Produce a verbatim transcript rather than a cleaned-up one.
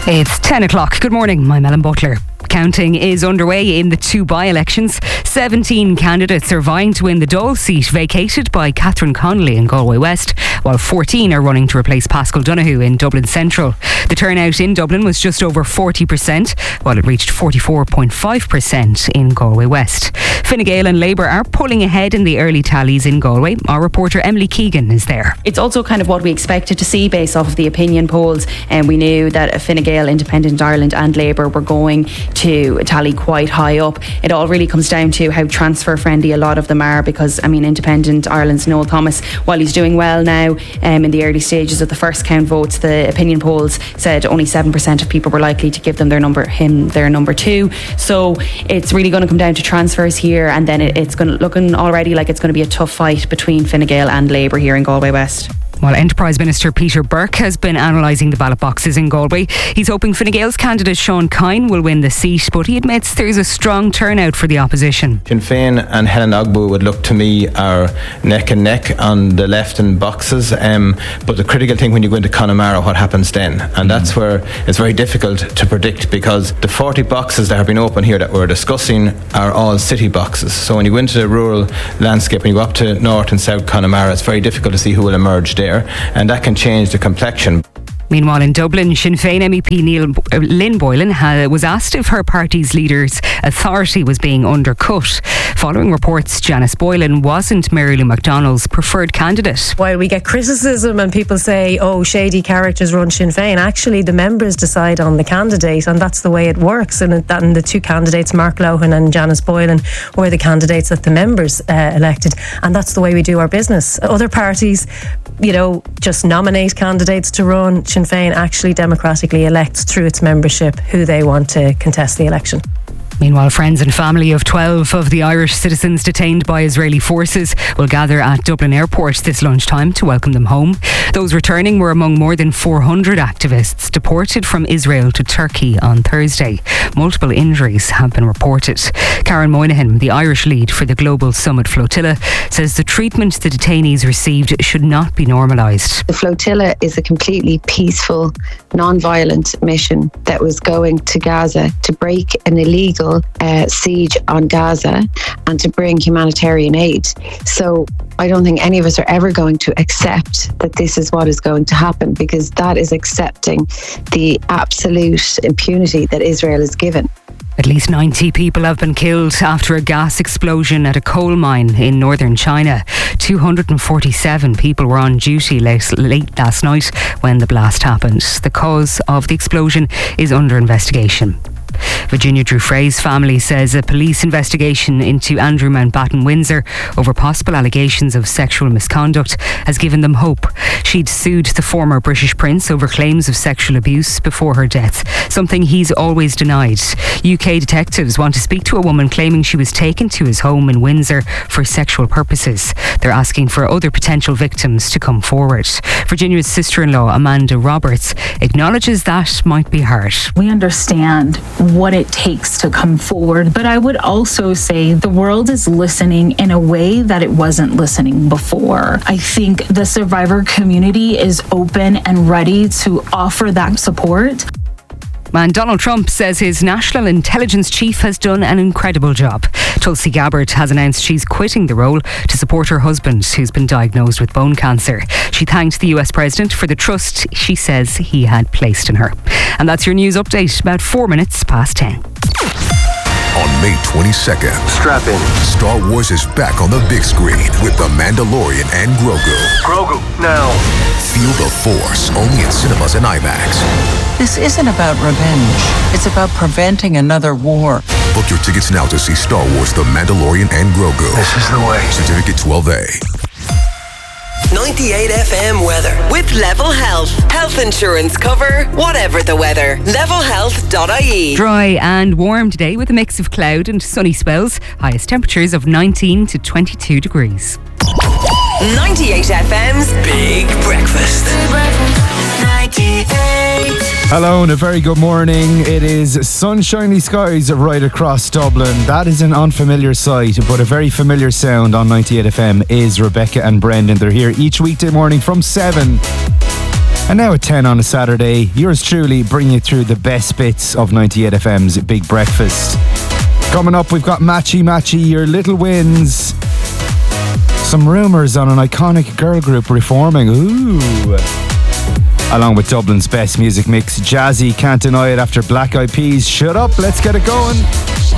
It's ten o'clock. Good morning, I'm Ellen Butler. Counting is underway in the two by-elections. seventeen candidates are vying to win the Dáil seat vacated by Catherine Connolly in Galway West, while fourteen are running to replace Paschal Donoghue in Dublin Central. The turnout in Dublin was just over forty percent, while it reached forty-four point five percent in Galway West. Fine Gael and Labour are pulling ahead in the early tallies in Galway. Our reporter Emily Keegan is there. It's also kind of what we expected to see based off of the opinion polls, and we knew that Fine Gael, Independent Ireland and Labour were going to tally quite high up. It all really comes down to how transfer friendly a lot of them are, because I mean Independent Ireland's Noel Thomas, while he's doing well now um, in the early stages of the first count votes, the opinion polls said only seven percent of people were likely to give them their number him their number two. So it's really going to come down to transfers here, and then it, it's going to looking already like it's going to be a tough fight between Fine Gael and Labour here in Galway West. While Enterprise Minister Peter Burke has been analysing the ballot boxes in Galway, he's hoping Fine Gael's candidate Sean Kine will win the seat, but he admits there's a strong turnout for the opposition. Sinn Féin and Helen Ogbu would look to me are neck and neck on the left in boxes, um, but the critical thing when you go into Connemara, what happens then? And that's where it's very difficult to predict, because the forty boxes that have been open here that we're discussing are all city boxes. So when you go into the rural landscape and you go up to North and South Connemara, it's very difficult to see who will emerge there. And that can change the complexion. Meanwhile, in Dublin, Sinn Féin M E P Neil, uh, Lynn Boylan ha, was asked if her party's leader's authority was being undercut. Following reports, Janice Boylan wasn't Mary Lou McDonald's preferred candidate. While we get criticism and people say, oh, shady characters run Sinn Féin, actually the members decide on the candidate, and that's the way it works. And, it, and the two candidates, Mark Lohan and Janice Boylan, were the candidates that the members uh, elected, and that's the way we do our business. Other parties, you know, just nominate candidates to run. Sinn Féin actually democratically elects through its membership who they want to contest the election. Meanwhile, friends and family of twelve of the Irish citizens detained by Israeli forces will gather at Dublin Airport this lunchtime to welcome them home. Those returning were among more than four hundred activists deported from Israel to Turkey on Thursday. Multiple injuries have been reported. Karen Moynihan, the Irish lead for the Global Summit Flotilla, says the treatment the detainees received should not be normalised. The flotilla is a completely peaceful, non-violent mission that was going to Gaza to break an illegal Uh, siege on Gaza and to bring humanitarian aid. So I don't think any of us are ever going to accept that this is what is going to happen, because that is accepting the absolute impunity that Israel is given. At least ninety people have been killed after a gas explosion at a coal mine in northern China. two hundred forty-seven people were on duty late, late last night when the blast happened. The cause of the explosion is under investigation. Virginia Drew Frey's family says a police investigation into Andrew Mountbatten Windsor over possible allegations of sexual misconduct has given them hope. She'd sued the former British prince over claims of sexual abuse before her death, something he's always denied. U K detectives want to speak to a woman claiming she was taken to his home in Windsor for sexual purposes. They're asking for other potential victims to come forward. Virginia's sister-in-law, Amanda Roberts, acknowledges that might be hard. We understand what it takes to come forward, but I would also say the world is listening in a way that it wasn't listening before. I think the survivor community is open and ready to offer that support. And Donald Trump says his national intelligence chief has done an incredible job. Tulsi Gabbard has announced she's quitting the role to support her husband, who's been diagnosed with bone cancer. She thanked the U S president for the trust she says he had placed in her. And that's your news update, about four minutes past ten. On May twenty-second, strap in. Star Wars is back on the big screen with The Mandalorian and Grogu. Grogu, now. Feel the Force, only in cinemas and IMAX. This isn't about revenge. It's about preventing another war. Book your tickets now to see Star Wars The Mandalorian and Grogu. This is the way. Certificate twelve A. ninety-eight F M weather with Level Health. Health insurance cover, whatever the weather. level health dot I E. Dry and warm today with a mix of cloud and sunny spells. Highest temperatures of nineteen to twenty-two degrees. ninety-eight F M's Big Breakfast. Big Breakfast. ninety-eight. Hello and a very good morning. It is sunshiny skies right across Dublin. That is an unfamiliar sight, but a very familiar sound on ninety-eight F M is Rebecca and Brendan. They're here each weekday morning from seven And now at ten on a Saturday, yours truly bringing you through the best bits of ninety-eight F M's Big Breakfast. Coming up, we've got Matchy Matchy, your little wins. Some rumours on an iconic girl group reforming. Ooh. Along with Dublin's best music mix, Jazzy, Can't Deny It after Black Eyed Peas. Shut up, let's get it going.